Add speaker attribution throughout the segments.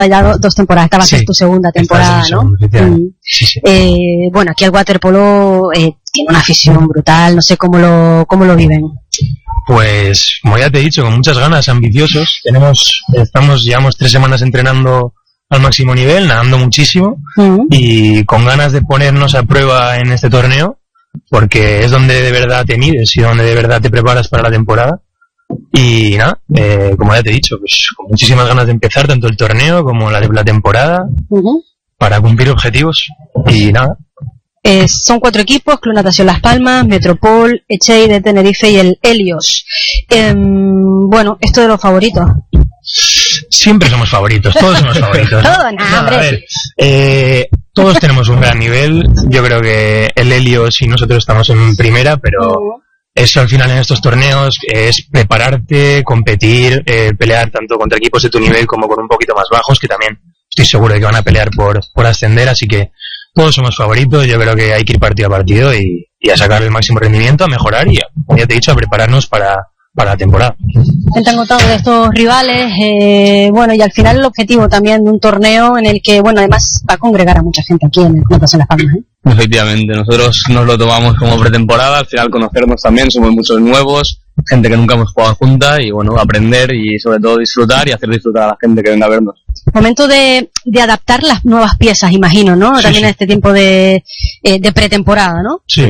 Speaker 1: ya dos temporadas, esta va a ser tu segunda temporada, ¿no?
Speaker 2: Sí.
Speaker 1: Bueno, aquí el waterpolo tiene una afición brutal, no sé cómo lo viven.
Speaker 2: Pues, como ya te he dicho, con muchas ganas, ambiciosos. Llevamos 3 semanas entrenando al máximo nivel, nadando muchísimo, y con ganas de ponernos a prueba en este torneo, porque es donde de verdad te mides y donde de verdad te preparas para la temporada. Y nada, como ya te he dicho, pues con muchísimas ganas de empezar tanto el torneo como la temporada, para cumplir objetivos. Y nada.
Speaker 1: Son 4 equipos: Club Natación Las Palmas, Metropol, Echey de Tenerife y el Helios. Bueno, esto de los favoritos.
Speaker 2: Siempre somos favoritos, todos somos favoritos, ¿no?
Speaker 1: A
Speaker 2: ver, todos tenemos un gran nivel. Yo creo que el Helios y nosotros estamos en primera, pero eso al final en estos torneos es prepararte, competir, pelear tanto contra equipos de tu nivel como con un poquito más bajos, que también estoy seguro de que van a pelear por ascender, así que todos somos favoritos. Yo creo que hay que ir partido a partido y a sacar el máximo rendimiento, a mejorar y, como ya te he dicho, a prepararnos para la temporada.
Speaker 1: Te han contado de estos rivales, bueno, y al final el objetivo también de un torneo en el que, bueno, además va a congregar a mucha gente aquí en el Club Natación Las Palmas,
Speaker 3: Efectivamente, nosotros nos lo tomamos como pretemporada, al final conocernos también, somos muchos nuevos, gente que nunca hemos jugado junta, y bueno, aprender y sobre todo disfrutar y hacer disfrutar a la gente que venga a vernos.
Speaker 1: Momento de adaptar las nuevas piezas, imagino, ¿no?
Speaker 2: Sí,
Speaker 1: también en este tiempo de pretemporada, ¿no?
Speaker 2: Sí,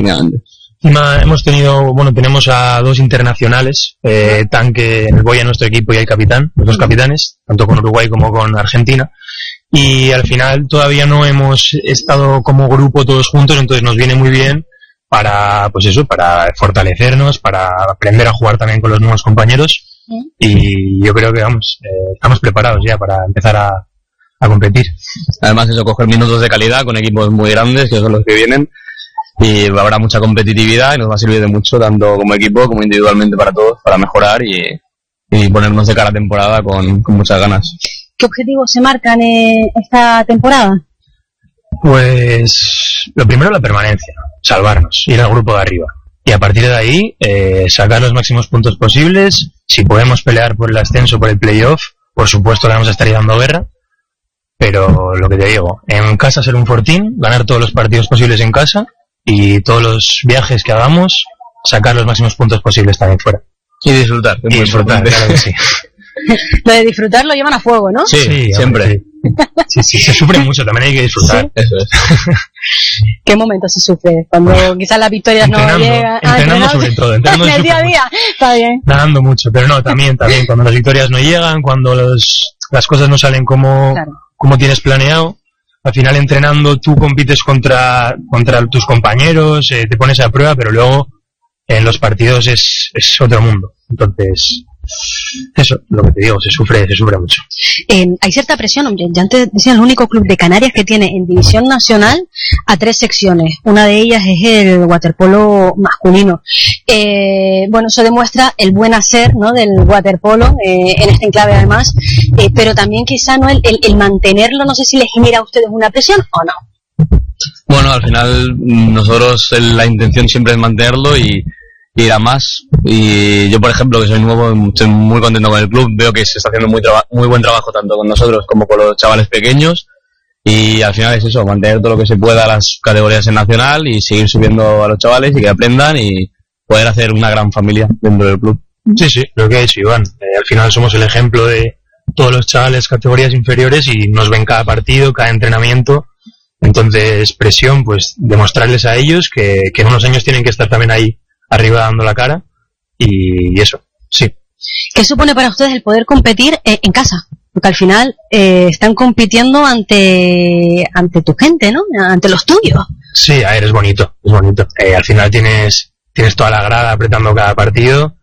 Speaker 2: tenemos a 2 internacionales, Tanque, el Boya, nuestro equipo, y el capitán, los 2 capitanes, tanto con Uruguay como con Argentina. Y al final todavía no hemos estado como grupo todos juntos, entonces nos viene muy bien para fortalecernos, para aprender a jugar también con los nuevos compañeros. Y yo creo que estamos preparados ya para empezar a competir.
Speaker 3: Además, eso, coger minutos de calidad con equipos muy grandes, que son los que vienen, y habrá mucha competitividad y nos va a servir de mucho, tanto como equipo como individualmente, para todos, para mejorar y ponernos de cara a temporada con muchas ganas.
Speaker 1: ¿Qué objetivos se marcan esta temporada?
Speaker 2: Pues lo primero, la permanencia, salvarnos, ir al grupo de arriba. Y a partir de ahí, sacar los máximos puntos posibles. Si podemos pelear por el ascenso, por el playoff, por supuesto le vamos a estar dando guerra. Pero lo que te digo, en casa ser un fortín, ganar todos los partidos posibles en casa, y todos los viajes que hagamos, sacar los máximos puntos posibles también fuera.
Speaker 3: Y disfrutar.
Speaker 2: Y disfrutar, claro que sí.
Speaker 1: Lo de disfrutar lo llevan a fuego, ¿no?
Speaker 2: Sí, siempre. Sí, se sufre mucho, también hay que disfrutar.
Speaker 1: ¿Sí?
Speaker 3: Eso es.
Speaker 1: ¿Qué momento se sufre? Cuando quizás las victorias no llegan.
Speaker 2: Entrenando sobre todo.
Speaker 1: En el día a día, está bien.
Speaker 2: Nadando mucho, pero no, también, cuando las victorias no llegan, cuando las cosas no salen como tienes planeado. Al final, entrenando, tú compites contra tus compañeros, te pones a prueba, pero luego en los partidos es otro mundo. Entonces, eso, lo que te digo, se sufre mucho.
Speaker 1: Hay cierta presión, hombre. Ya antes decía, el único club de Canarias que tiene en división nacional a 3 secciones. Una de ellas es el waterpolo masculino. Bueno, eso demuestra el buen hacer, ¿no?, del waterpolo en este enclave, además. Pero también quizá no el mantenerlo, no sé si les genera a ustedes una presión o no.
Speaker 3: Bueno, al final nosotros la intención siempre es mantenerlo y ir a más. Y yo, por ejemplo, que soy nuevo, estoy muy contento con el club. Veo que se está haciendo muy buen trabajo tanto con nosotros como con los chavales pequeños, y al final es eso, mantener todo lo que se pueda las categorías en nacional y seguir subiendo a los chavales y que aprendan y poder hacer una gran familia dentro del club.
Speaker 2: Sí, lo que ha dicho Iván, al final somos el ejemplo de todos los chavales categorías inferiores y nos ven cada partido, cada entrenamiento. Entonces, presión, pues demostrarles a ellos que en unos años tienen que estar también ahí arriba dando la cara, y eso, sí.
Speaker 1: ¿Qué supone para ustedes el poder competir en casa? Porque al final están compitiendo ante tu gente, ¿no? Ante los tuyos.
Speaker 2: Sí, a ver, es bonito. Al final tienes toda la grada apretando cada partido,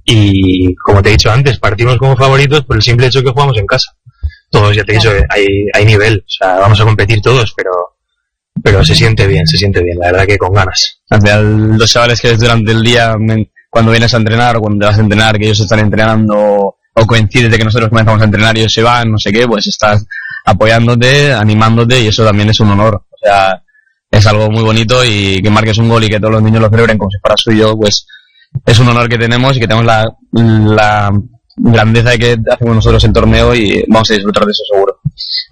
Speaker 2: y como te he dicho antes, partimos como favoritos por el simple hecho que jugamos en casa. Todos, ya te he dicho, hay nivel, o sea, vamos a competir todos, pero se siente bien, la verdad que con ganas.
Speaker 3: Al final, los chavales que ves durante el día, cuando vienes a entrenar o cuando te vas a entrenar, que ellos están entrenando, o coincide de que nosotros comenzamos a entrenar y ellos se van, no sé qué, pues estás apoyándote, animándote, y eso también es un honor. O sea, es algo muy bonito, y que marques un gol y que todos los niños lo celebren como si fuera suyo, pues es un honor que tenemos, y que tenemos la grandeza que hacemos nosotros el torneo y vamos a disfrutar de eso seguro.